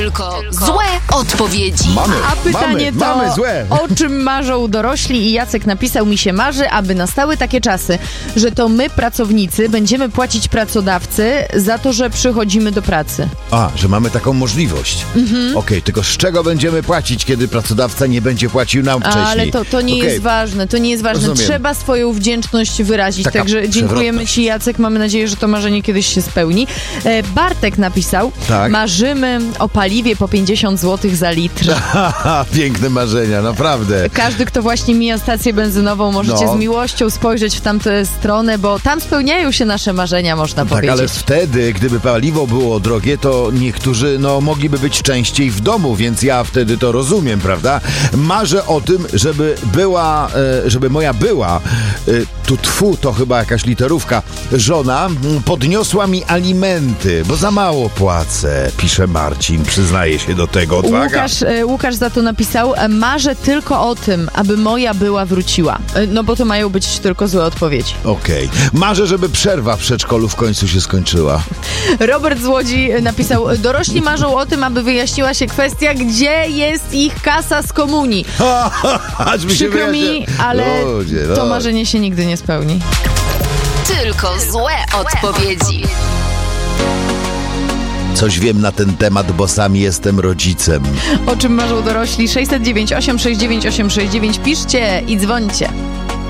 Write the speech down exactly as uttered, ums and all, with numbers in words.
Tylko złe odpowiedzi. Mamy, A pytanie mamy, to, mamy złe. o czym marzą dorośli? I Jacek napisał, mi się marzy, aby nastały takie czasy, że to my, pracownicy, będziemy płacić pracodawcy za to, że przychodzimy do pracy. A, że mamy taką możliwość. Mhm. Okej, okay, tylko z czego będziemy płacić, kiedy pracodawca nie będzie płacił nam wcześniej? Ale to, to nie okay. jest ważne, to nie jest ważne. Rozumiem. Trzeba swoją wdzięczność wyrazić. Taka Także dziękujemy Ci, Jacek. Mamy nadzieję, że to marzenie kiedyś się spełni. E, Bartek napisał, tak. marzymy o paliwie po pięćdziesiąt złotych za litr. Piękne marzenia, naprawdę. Każdy, kto właśnie mija stację benzynową, możecie no. z miłością spojrzeć w tamtę stronę, bo tam spełniają się nasze marzenia, można tak, powiedzieć. ale wtedy, gdyby paliwo było drogie, to niektórzy no, mogliby być częściej w domu, więc ja wtedy to rozumiem, prawda? Marzę o tym, żeby była, żeby moja była, tu tfu, to chyba jakaś literówka, żona podniosła mi alimenty, bo za mało płacę, pisze Marcin, przyznaje się do tego. Odwaga. Łukasz, Łukasz za to napisał, marzę tylko o tym, aby moja była wróciła. No bo to mają być tylko złe odpowiedzi. Okej. Okay. Marzę, żeby przerwa w przedszkolu w końcu się skończyła. Robert z Łodzi napisał, dorośli marzą o tym, aby wyjaśniła się kwestia, gdzie jest ich kasa z komunii. Aż mi się Przykro mi, ale ludzie, to ludzie. marzenie się nigdy nie spełni. Tylko złe odpowiedzi. Coś wiem na ten temat, bo sam jestem rodzicem. O czym marzą dorośli? sześćset dziewięć osiem sześć dziewięć osiem sześć dziewięć. Piszcie i dzwońcie.